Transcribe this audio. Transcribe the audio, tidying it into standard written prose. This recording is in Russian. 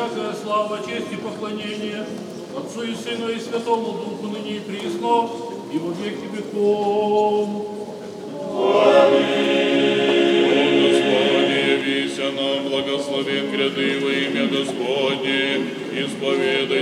всякая слава, честь и поклонение Отцу и Сыну и Святому Духу, ныне и присно, и во веки веков. Аминь. Господи, явися нам, благословен гряды во имя Господне, исповедай